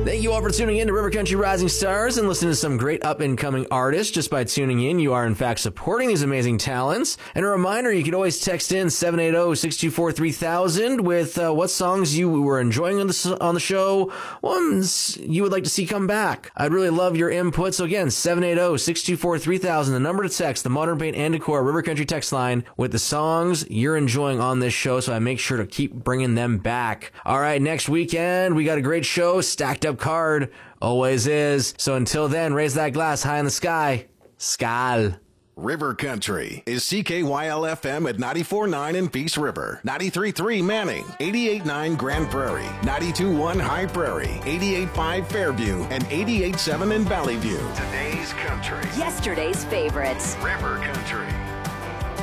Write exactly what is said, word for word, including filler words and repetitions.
Thank you all for tuning in to River Country Rising Stars and listening to some great up-and-coming artists. Just by tuning in, you are in fact supporting these amazing talents. And a reminder, you can always text in seven eight zero, six two four, three thousand with uh, what songs you were enjoying on the, on the show, ones you would like to see come back. I'd really love your input. So again, seven eight zero, six two four, three thousand, the number to text, the Modern Paint and Decor River Country text line with the songs you're enjoying on this show, so I make sure to keep bringing them back. All right, next weekend, we got a great show, stacked up card, always is. So until then, raise that glass high in the sky. Skal. River Country is C K Y L F M at ninety-four point nine in Peace River, ninety-three point three Manning, eighty-eight point nine Grand Prairie, ninety-two point one High Prairie, eighty-eight point five Fairview, and eighty-eight point seven in Valley View. Today's country. Yesterday's favorites. River Country.